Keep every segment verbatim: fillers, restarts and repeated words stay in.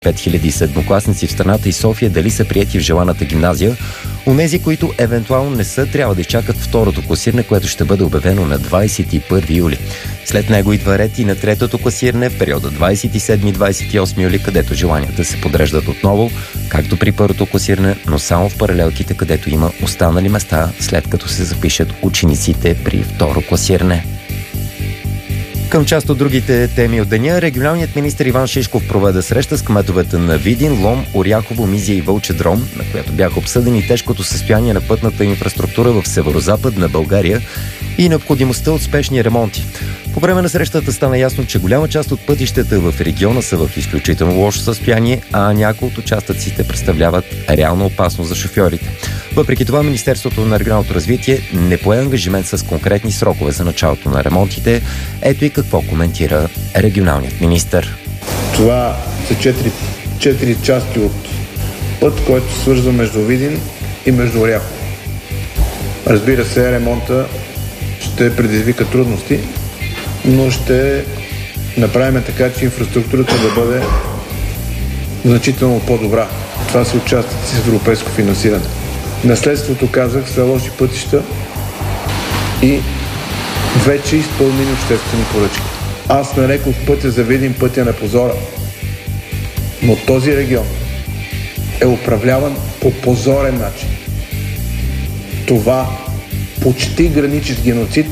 пет хиляди седмокласници в страната и София дали са приети в желаната гимназия. Онези, които евентуално не са, трябва да изчакат второто класиране, което ще бъде обявено на двадесет и първи юли. След него идва ред и на третото класиране в периода двадесет и седми - двадесет и осми юли, където желанията се подреждат отново, както при първото класиране, но само в паралелките, където има останали места, след като се запишат учениците при второ класиране. Към част от другите теми от деня, регионалният министър Иван Шишков проведе среща с кметовете на Видин, Лом, Оряхово, Мизия и Вълча Дром, на която бяха обсъдени тежкото състояние на пътната инфраструктура в северозападна България и необходимостта от спешни ремонти. По време на срещата стана ясно, че голяма част от пътищата в региона са в изключително лошо състояние, а някои от участъците представляват реална опасност за шофьорите. Въпреки това, Министерството на регионалното развитие не пое ангажимент с конкретни срокове за началото на ремонтите. Ето и какво коментира регионалният министър. Това са четири, четири части от път, който свързва между Видин и между Оряхово. Разбира се, ремонта ще предизвика трудности, но ще направим така, че инфраструктурата да бъде значително по-добра. Това са участъци с европейско финансиране. Наследството, казах, са лоши пътища и вече изпълнени обществени поръчки. Аз нарекох пътя за Видин пътя на позора. Но този регион е управляван по позорен начин. Това почти граничи с геноцид.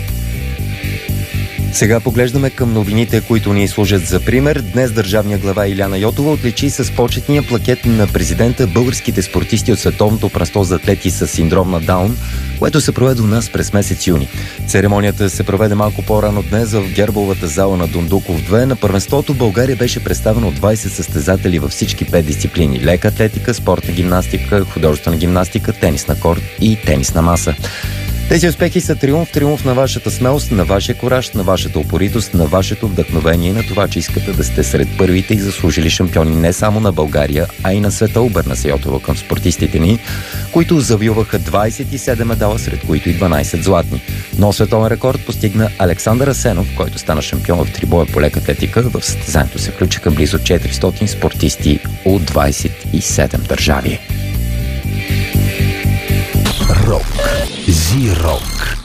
Сега поглеждаме към новините, които ни служат за пример. Днес държавния глава Илияна Йотова отличи с почетния плакет на президента българските спортисти от световното първенство за атлети с синдром на Даун, което се проведе у нас през месец юни. Церемонията се проведе малко по-рано днес в гербовата зала на Дондуков две. На първенството България беше представена от двадесет състезатели във всички пет дисциплини: лека атлетика, спортна гимнастика, художествена гимнастика, тенис на корт и тенис на маса. Тези успехи са триумф, триумф на вашата смелост, на вашия кураж, на вашата упоритост, на вашето вдъхновение и на това, че искате да сте сред първите и заслужили шампиони не само на България, а и на света, обърна се Йотова към спортистите ни, които завоюваха двадесет и седем медала, сред които и дванадесет златни. Но световен рекорд постигна Александър Асенов, който стана шампион в трибоя по лека атлетика. В състезанието се включиха близо четиристотин спортисти от двадесет и седем държави. Рок. Зи-рок.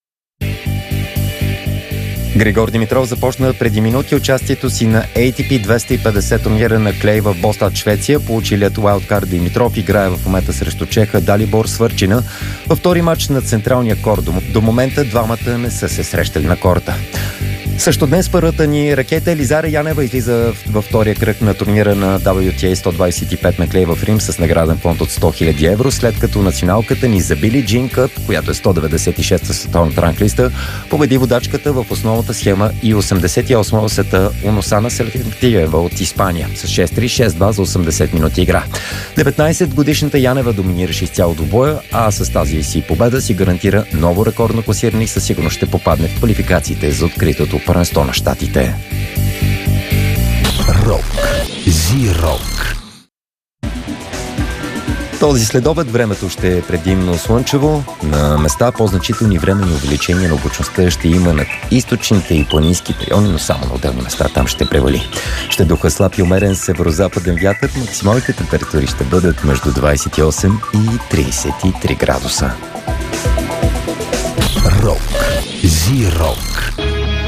Григор Димитров започна преди минути участието си на Ей Ти Пи двеста и петдесет турнира на клей в Бостад, Швеция. Получилият уайлдкард Димитров играе в момента срещу чеха Далибор Свърчина във втори матч на централния корт. До момента двамата не са се срещали на корта. Също днес първата ни ракета Елизара Янева излиза във втория кръг на турнира на Дабъл Ю Ти Ей сто двадесет и пет на клей в Рим с награден фонд от сто хиляди евро, след като националката ни за Били Джин Къп, която е сто деветдесет и шеста световната ранглиста, победи водачката в основната схема и осемдесет и осма в света Уносана Селектиева от Испания с шест три шест два за осемдесет минути игра. деветнадесетгодишната Янева доминираше изцяло до боя, а с тази си победа си гарантира ново рекордно класиране и със сигурност ще попадне в квалификациите за откритото първенство на щатите. Рок. Зи-рок. Този следобед времето ще е предимно слънчево. На места по-значителни времени увеличения на облачността ще има над източните и планинските райони, но само на отделни места там ще превали. Ще духа слаб и умерен северозападен вятър. Максималните температури ще бъдат между двадесет и осем и тридесет и три градуса. Рок. Зи-рок.